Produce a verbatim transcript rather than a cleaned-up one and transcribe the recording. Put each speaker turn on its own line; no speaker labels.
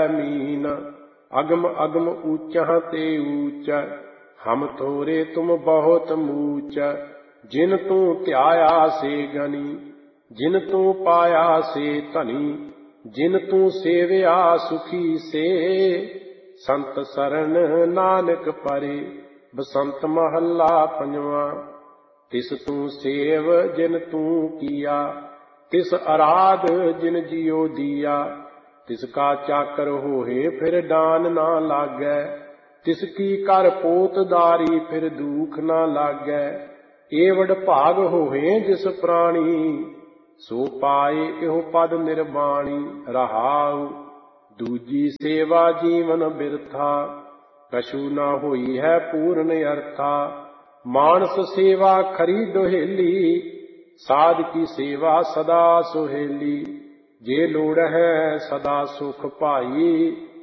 Mean. अगम अगम ऊंचा ते ऊंच, हम थोरे तुम बहुत मूच। जिन तू ध्याया से गनी, जिन तू पाया से धनी। जिन तू सेविया सुखी से, संत सरन नानक परे। बसंत महला पंजवा। तिस तू सेव जिन तू किया, तिस आराध जिन जियो दिया। तिसका चाकर होए फिर डान ना लागै, तिसकी कर पोतदारी फिर दुख ना लागै। एवड भाग होए जिस प्राणी, सो पाए इहो पद निर्वाणी। रहाउ दूजी सेवा जीवन बिरथा, कछु न होई है पूर्ण अर्था। मानस सेवा खरी दोहेली, साध की सेवा सदा सुहेली। जे लोड़ है सदा सुख पाई,